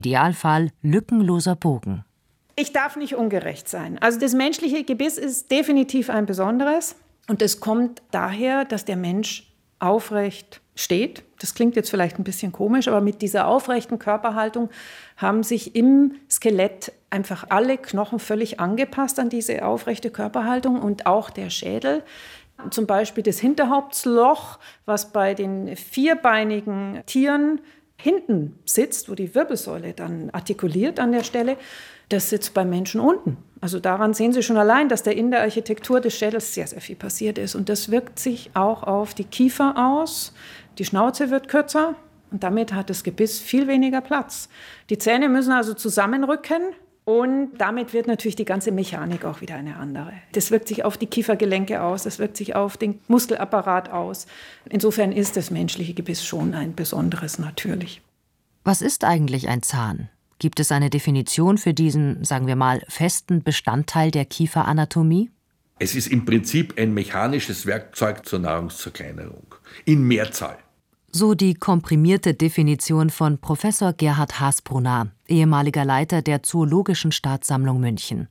Idealfall lückenloser Bogen. Ich darf nicht ungerecht sein. Also das menschliche Gebiss ist definitiv ein besonderes. Und es kommt daher, dass der Mensch aufrecht steht. Das klingt jetzt vielleicht ein bisschen komisch, aber mit dieser aufrechten Körperhaltung haben sich im Skelett einfach alle Knochen völlig angepasst an diese aufrechte Körperhaltung und auch der Schädel. Zum Beispiel das Hinterhauptsloch, was bei den vierbeinigen Tieren hinten sitzt, wo die Wirbelsäule dann artikuliert an der Stelle, das sitzt beim Menschen unten. Also daran sehen Sie schon allein, dass da in der Architektur des Schädels sehr, sehr viel passiert ist. Und das wirkt sich auch auf die Kiefer aus. Die Schnauze wird kürzer und damit hat das Gebiss viel weniger Platz. Die Zähne müssen also zusammenrücken und damit wird natürlich die ganze Mechanik auch wieder eine andere. Das wirkt sich auf die Kiefergelenke aus, das wirkt sich auf den Muskelapparat aus. Insofern ist das menschliche Gebiss schon ein besonderes natürlich. Was ist eigentlich ein Zahn? Gibt es eine Definition für diesen, sagen wir mal, festen Bestandteil der Kieferanatomie? Es ist im Prinzip ein mechanisches Werkzeug zur Nahrungszerkleinerung. In Mehrzahl. So die komprimierte Definition von Professor Gerhard Hasbrunner, ehemaliger Leiter der Zoologischen Staatssammlung München.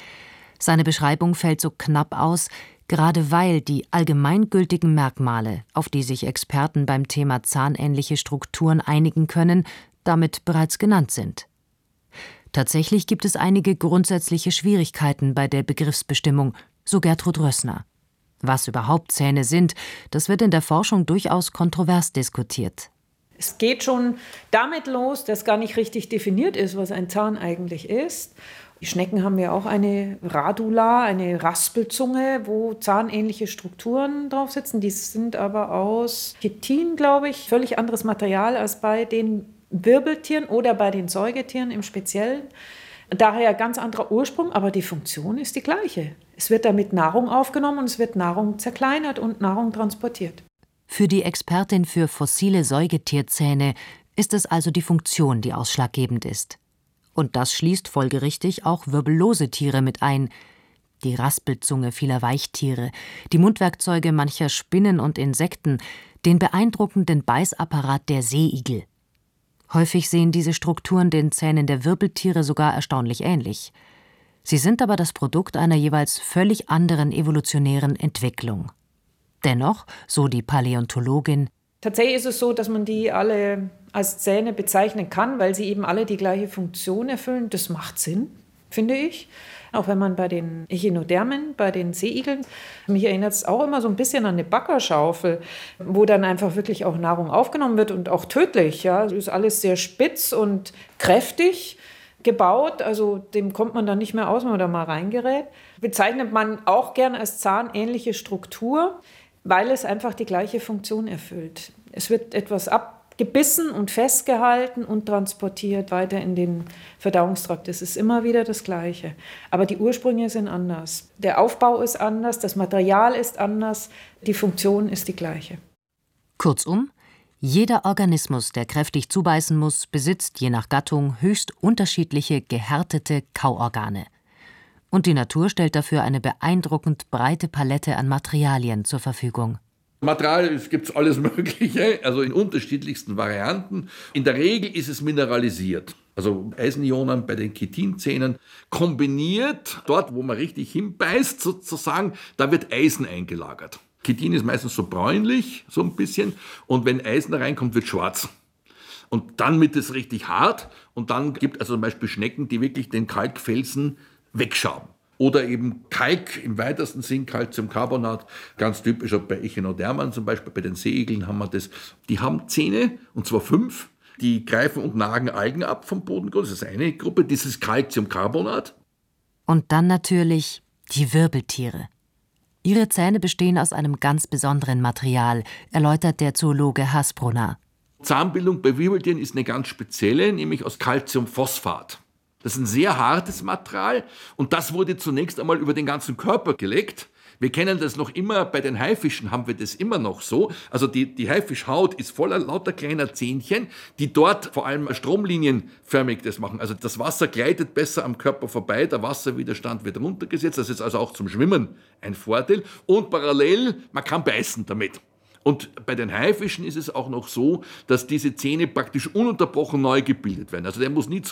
Seine Beschreibung fällt so knapp aus, gerade weil die allgemeingültigen Merkmale, auf die sich Experten beim Thema zahnähnliche Strukturen einigen können, damit bereits genannt sind. Tatsächlich gibt es einige grundsätzliche Schwierigkeiten bei der Begriffsbestimmung, so Gertrud Rössner. Was überhaupt Zähne sind, das wird in der Forschung durchaus kontrovers diskutiert. Es geht schon damit los, dass gar nicht richtig definiert ist, was ein Zahn eigentlich ist. Die Schnecken haben ja auch eine Radula, eine Raspelzunge, wo zahnähnliche Strukturen drauf sitzen. Die sind aber aus Chitin, glaube ich, völlig anderes Material als bei den Wirbeltieren oder bei den Säugetieren im Speziellen. Daher ganz anderer Ursprung, aber die Funktion ist die gleiche. Es wird damit Nahrung aufgenommen und es wird Nahrung zerkleinert und Nahrung transportiert. Für die Expertin für fossile Säugetierzähne ist es also die Funktion, die ausschlaggebend ist. Und das schließt folgerichtig auch wirbellose Tiere mit ein. Die Raspelzunge vieler Weichtiere, die Mundwerkzeuge mancher Spinnen und Insekten, den beeindruckenden Beißapparat der Seeigel. Häufig sehen diese Strukturen den Zähnen der Wirbeltiere sogar erstaunlich ähnlich. Sie sind aber das Produkt einer jeweils völlig anderen evolutionären Entwicklung. Dennoch, so die Paläontologin, tatsächlich ist es so, dass man die alle als Zähne bezeichnen kann, weil sie eben alle die gleiche Funktion erfüllen. Das macht Sinn, finde ich. Auch wenn man bei den Echinodermen, bei den Seeigeln, mich erinnert es auch immer so ein bisschen an eine Baggerschaufel, wo dann einfach wirklich auch Nahrung aufgenommen wird und auch tödlich. Ja. Das ist alles sehr spitz und kräftig gebaut, also dem kommt man dann nicht mehr aus, wenn man da mal reingerät. Bezeichnet man auch gern als zahnähnliche Struktur, weil es einfach die gleiche Funktion erfüllt. Es wird etwas abgebissen und festgehalten und transportiert weiter in den Verdauungstrakt. Es ist immer wieder das Gleiche. Aber die Ursprünge sind anders. Der Aufbau ist anders, das Material ist anders, die Funktion ist die gleiche. Kurzum, jeder Organismus, der kräftig zubeißen muss, besitzt je nach Gattung höchst unterschiedliche gehärtete Kauorgane. Und die Natur stellt dafür eine beeindruckend breite Palette an Materialien zur Verfügung. Material gibt es alles Mögliche, also in unterschiedlichsten Varianten. In der Regel ist es mineralisiert. Also Eisenionen bei den Chitinzähnen kombiniert, dort wo man richtig hinbeißt sozusagen, da wird Eisen eingelagert. Chitin ist meistens so bräunlich, so ein bisschen, und wenn Eisen da reinkommt, wird schwarz. Und dann wird es richtig hart und dann gibt es also zum Beispiel Schnecken, die wirklich den Kalkfelsen wegschaben. Oder eben Kalk im weitesten Sinn, Calciumcarbonat, ganz typisch auch bei Echinodermen zum Beispiel, bei den Seeigeln haben wir das. Die haben Zähne, und zwar 5, die greifen und nagen Algen ab vom Bodengrund. Das ist eine Gruppe, dieses Calciumcarbonat. Und dann natürlich die Wirbeltiere. Ihre Zähne bestehen aus einem ganz besonderen Material, erläutert der Zoologe Hasbrunner. Zahnbildung bei Wirbeltieren ist eine ganz spezielle, nämlich aus Calciumphosphat. Das ist ein sehr hartes Material und das wurde zunächst einmal über den ganzen Körper gelegt. Wir kennen das noch immer, bei den Haifischen haben wir das immer noch so. Also die Haifischhaut ist voller lauter kleiner Zähnchen, die dort vor allem stromlinienförmig das machen. Also das Wasser gleitet besser am Körper vorbei, der Wasserwiderstand wird runtergesetzt. Das ist also auch zum Schwimmen ein Vorteil. Und parallel, man kann beißen damit. Und bei den Haifischen ist es auch noch so, dass diese Zähne praktisch ununterbrochen neu gebildet werden. Also der muss nie